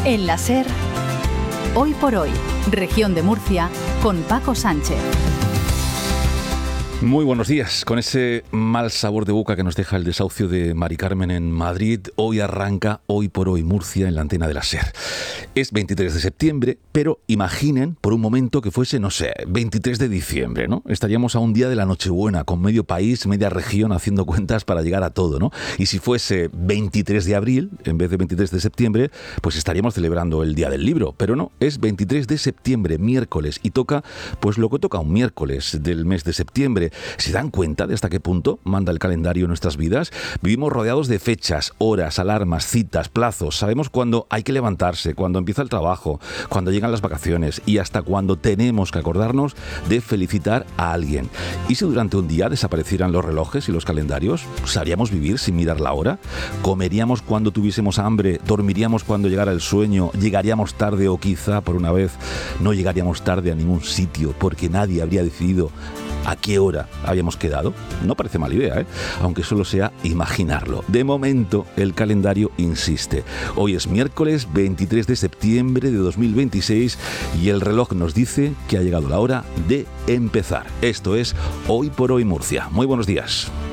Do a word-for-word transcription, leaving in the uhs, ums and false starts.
En la SER, Hoy por Hoy, Región de Murcia, con Paco Sánchez. Muy buenos días. Con ese mal sabor de boca que nos deja el desahucio de Mari Carmen en Madrid, hoy arranca Hoy por Hoy Murcia en la antena de la SER. Es veintitrés de septiembre, pero imaginen por un momento que fuese, no sé, veintitrés de diciembre, ¿no? Estaríamos a un día de la Nochebuena, con medio país, media región haciendo cuentas para llegar a todo, ¿no? Y si fuese veintitrés de abril, en vez de veintitrés de septiembre, pues estaríamos celebrando el Día del Libro. Pero no, es veintitrés de septiembre, miércoles, y toca, pues lo que toca un miércoles del mes de septiembre. ¿Se dan cuenta de hasta qué punto manda el calendario en nuestras vidas? Vivimos rodeados de fechas, horas, alarmas, citas, plazos. Sabemos cuándo hay que levantarse, cuándo empieza el trabajo, cuándo llegan las vacaciones y hasta cuándo tenemos que acordarnos de felicitar a alguien. ¿Y si durante un día desaparecieran los relojes y los calendarios? ¿Sabríamos vivir sin mirar la hora? ¿Comeríamos cuando tuviésemos hambre? ¿Dormiríamos cuando llegara el sueño? ¿Llegaríamos tarde o quizá por una vez no llegaríamos tarde a ningún sitio porque nadie habría decidido a qué hora habíamos quedado? No parece mala idea, ¿eh? Aunque solo sea imaginarlo. De momento, el calendario insiste. Hoy es miércoles veintitrés de septiembre de dos mil veintiséis y el reloj nos dice que ha llegado la hora de empezar. Esto es Hoy por Hoy Murcia. Muy buenos días.